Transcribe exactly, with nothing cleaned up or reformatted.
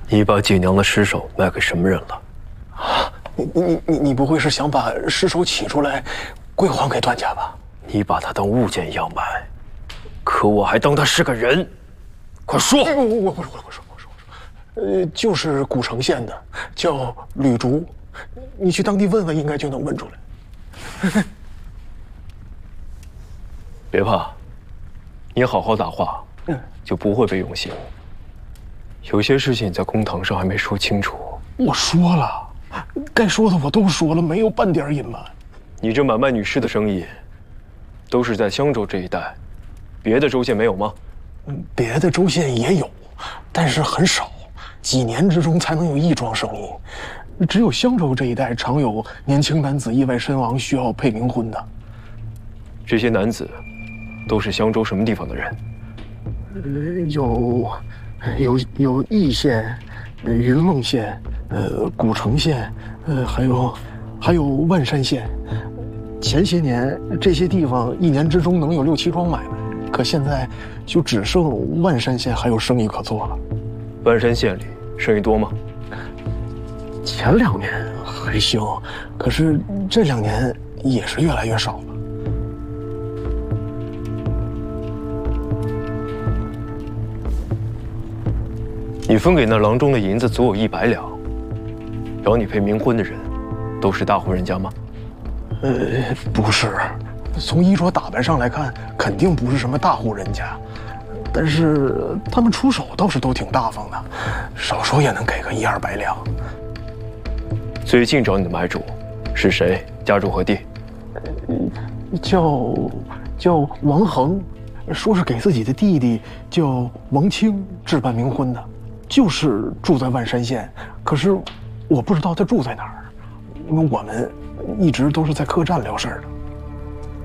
你把锦娘的尸首卖给什么人了？ 啊，你你你你不会是想把尸首取出来，归还给段家吧？ 你把他当物件一样卖，可我还当他是个人。快说！ 我我我我我我说我说我说，呃，就是古城县的，叫吕竹，你去当地问问，应该就能问出来。 别怕，你好好答话，嗯，就不会被用刑。有些事情在公堂上还没说清楚。 我说了，该说的我都说了，没有半点隐瞒。 你这买卖女尸的生意，都是在襄州这一带，别的州县没有吗？ 嗯，别的州县也有，但是很少，几年之中才能有一桩生意。只有襄州这一带常有年轻男子意外身亡需要配冥婚的。 这些男子都是襄州什么地方的人？ 呃，有，有有义县、云梦县、呃古城县，呃还有还有万山县。前些年这些地方一年之中能有六七桩买卖，可现在就只剩万山县还有生意可做了。 万山县里生意多吗？ 前两年还行，可是这两年也是越来越少了。 你分给那郎中的银子足有一百两，找你配冥婚的人，都是大户人家吗？ 呃，不是，从衣着打扮上来看，肯定不是什么大户人家，但是他们出手倒是都挺大方的，少说也能给个一二百两。 最近找你的买主是谁？家住何地？ 叫叫王恒，说是给自己的弟弟叫王清置办冥婚的，就是住在万山县。可是我不知道他住在哪儿，因为我们一直都是在客栈聊事儿的。